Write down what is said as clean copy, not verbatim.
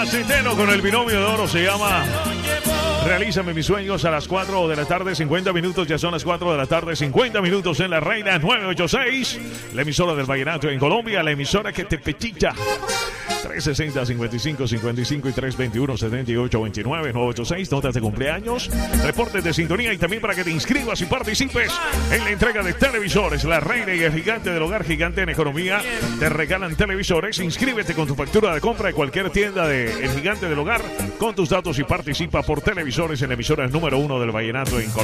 Centeno con el binomio de oro se llama Realízame mis sueños a las 4 de la tarde, 50 minutos. Ya son las 4 de la tarde, 50 minutos en La Reina 986. La emisora del vallenato en Colombia, la emisora que te pechilla. 360-55-55 y 321-7829 986. Notas de cumpleaños, reportes de sintonía y también para que te inscribas y participes en la entrega de televisores. La Reina y el Gigante del Hogar, Gigante en Economía, te regalan televisores. Inscríbete con tu factura de compra de cualquier tienda de El Gigante del Hogar con tus datos y participa por televisores en la emisora número 1 del vallenato en Colombia.